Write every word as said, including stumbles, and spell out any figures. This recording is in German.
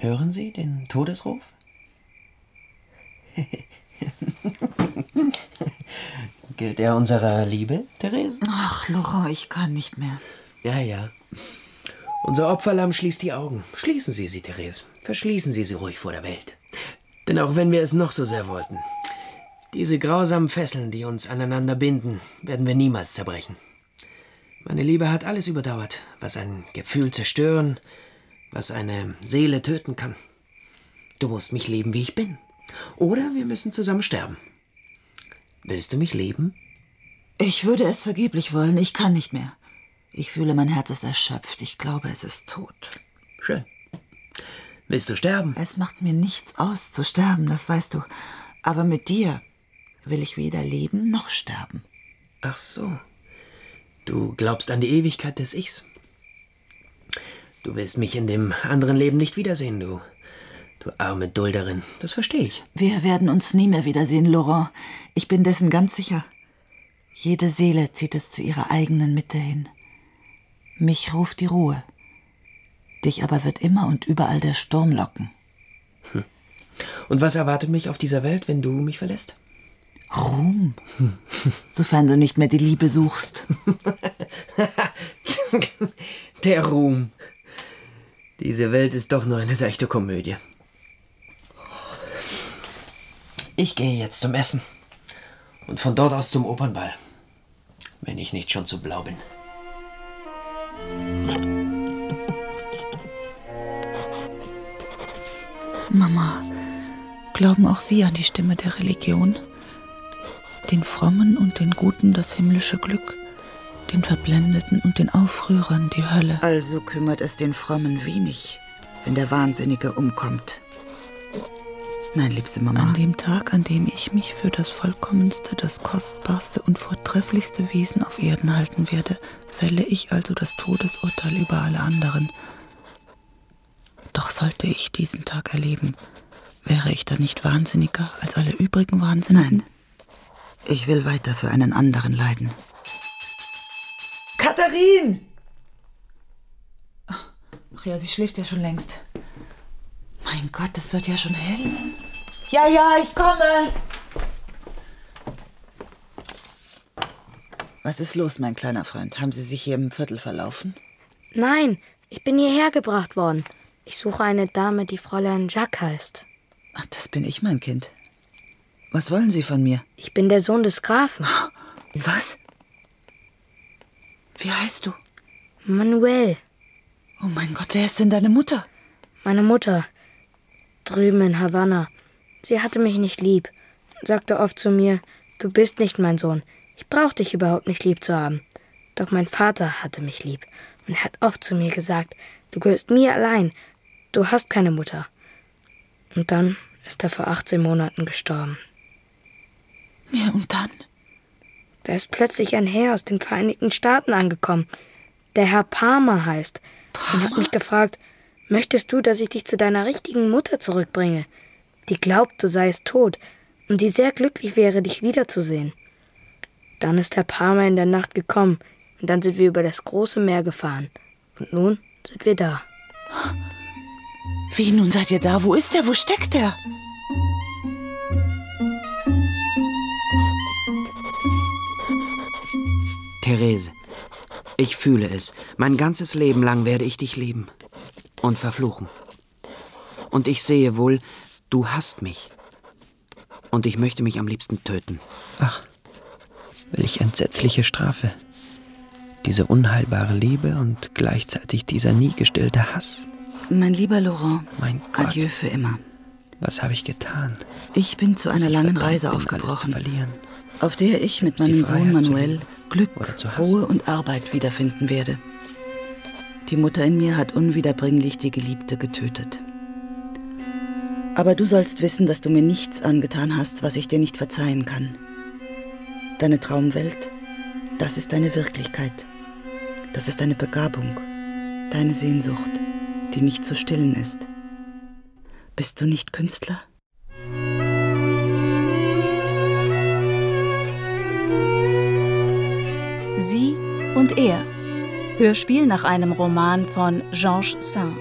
Hören Sie den Todesruf? Gilt er unserer Liebe, Therese? Ach, Laurent, ich kann nicht mehr. Ja, ja. Unser Opferlamm schließt die Augen. Schließen Sie sie, Therese. Verschließen Sie sie ruhig vor der Welt. Denn auch wenn wir es noch so sehr wollten, diese grausamen Fesseln, die uns aneinander binden, werden wir niemals zerbrechen. Meine Liebe hat alles überdauert, was ein Gefühl zerstören, was eine Seele töten kann. Du musst mich lieben, wie ich bin. Oder wir müssen zusammen sterben. Willst du mich lieben? Ich würde es vergeblich wollen. Ich kann nicht mehr. Ich fühle, mein Herz ist erschöpft. Ich glaube, es ist tot. Schön. Willst du sterben? Es macht mir nichts aus, zu sterben, das weißt du. Aber mit dir will ich weder leben noch sterben. Ach so. Du glaubst an die Ewigkeit des Ichs. Du willst mich in dem anderen Leben nicht wiedersehen, du, du arme Dulderin. Das verstehe ich. Wir werden uns nie mehr wiedersehen, Laurent. Ich bin dessen ganz sicher. Jede Seele zieht es zu ihrer eigenen Mitte hin. Mich ruft die Ruhe. Dich aber wird immer und überall der Sturm locken. Hm. Und was erwartet mich auf dieser Welt, wenn du mich verlässt? Ruhm. Hm. Sofern du nicht mehr die Liebe suchst. Der Ruhm. Diese Welt ist doch nur eine seichte Komödie. Ich gehe jetzt zum Essen. Und von dort aus zum Opernball. Wenn ich nicht schon zu blau bin. Mama, glauben auch Sie an die Stimme der Religion? Den Frommen und den Guten das himmlische Glück, den Verblendeten und den Aufrührern die Hölle. Also kümmert es den Frommen wenig, wenn der Wahnsinnige umkommt. Nein, liebste Mama. An dem Tag, an dem ich mich für das vollkommenste, das kostbarste und vortrefflichste Wesen auf Erden halten werde, fälle ich also das Todesurteil über alle anderen. Doch sollte ich diesen Tag erleben, wäre ich dann nicht wahnsinniger als alle übrigen Wahnsinnigen? Nein, ich will weiter für einen anderen leiden. Katharin! Ach ja, sie schläft ja schon längst. Mein Gott, es wird ja schon hell. Ja, ja, ich komme. Was ist los, mein kleiner Freund? Haben Sie sich hier im Viertel verlaufen? Nein, ich bin hierher gebracht worden. Ich suche eine Dame, die Fräulein Jacques heißt. Ach, das bin ich, mein Kind. Was wollen Sie von mir? Ich bin der Sohn des Grafen. Was? Wie heißt du? Manuel. Oh mein Gott, wer ist denn deine Mutter? Meine Mutter. Drüben in Havanna. Sie hatte mich nicht lieb. Sagte oft zu mir, du bist nicht mein Sohn. Ich brauch dich überhaupt nicht lieb zu haben. Doch mein Vater hatte mich lieb. Und er hat oft zu mir gesagt, du gehörst mir allein. Du hast keine Mutter. Und dann ist er vor achtzehn Monaten gestorben. Ja, und dann? Da ist plötzlich ein Herr aus den Vereinigten Staaten angekommen, der Herr Palmer heißt, Palmer? Und hat mich gefragt, möchtest du, dass ich dich zu deiner richtigen Mutter zurückbringe, die glaubt, du seiest tot und die sehr glücklich wäre, dich wiederzusehen. Dann ist Herr Palmer in der Nacht gekommen und dann sind wir über das große Meer gefahren. Und nun sind wir da. Wie, nun seid ihr da? Wo ist er? Wo steckt er? Therese, ich fühle es. Mein ganzes Leben lang werde ich dich lieben und verfluchen. Und ich sehe wohl, du hasst mich. Und ich möchte mich am liebsten töten. Ach, welch entsetzliche Strafe. Diese unheilbare Liebe und gleichzeitig dieser nie gestillte Hass. Mein lieber Laurent, mein Gott. Adieu für immer. Was habe ich getan? Ich bin zu einer langen Reise bin, aufgebrochen, alles zu auf der ich mit meinem Sohn Manuel Glück, Ruhe und Arbeit wiederfinden werde. Die Mutter in mir hat unwiederbringlich die Geliebte getötet. Aber du sollst wissen, dass du mir nichts angetan hast, was ich dir nicht verzeihen kann. Deine Traumwelt, das ist deine Wirklichkeit. Das ist deine Begabung, deine Sehnsucht, die nicht zu stillen ist. Bist du nicht Künstler? Sie und er. Hörspiel nach einem Roman von Georges Sand.